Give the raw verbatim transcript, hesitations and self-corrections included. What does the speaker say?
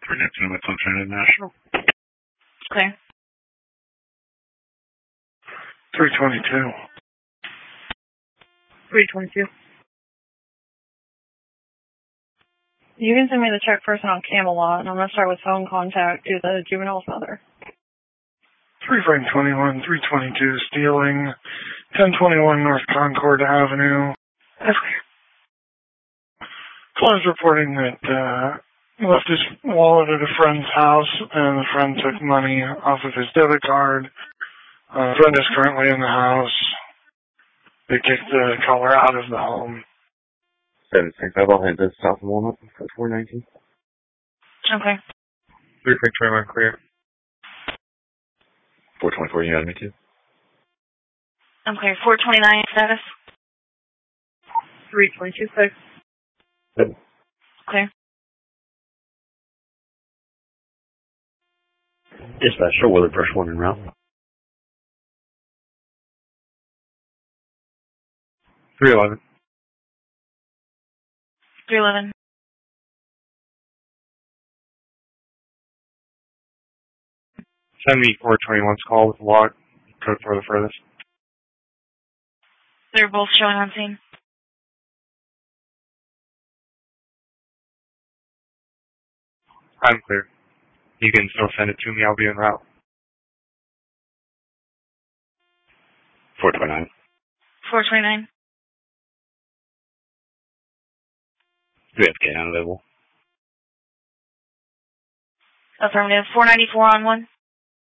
Connecting with Sunshine International. Okay. three twenty-two. three twenty-two. You can send me the check person on Camelot, and I'm going to start with phone contact to the juvenile's mother. three Frank twenty-one, three twenty-two, stealing, ten twenty-one North Concord Avenue. Okay. Client's reporting that uh, he left his wallet at a friend's house, and the friend took money off of his debit card. Uh, friend is currently in the house. They kicked the caller out of the home. seven six five, I'll head to South of Walnut for four nineteen. Okay. three Frank twenty-one, clear. four twenty-four, you got me too? Okay, four twenty-nine status. three twenty-two, six. Good. Okay. Dispatch, show Willard Brush one en route. three eleven. three eleven. Send me four twenty-one's call with log. Code for the furthest. They're both showing on scene. I'm clear. You can still send it to me. I'll be en route. four twenty-nine. four twenty-nine. Do we have to get unavailable? Affirmative. four ninety-four on one.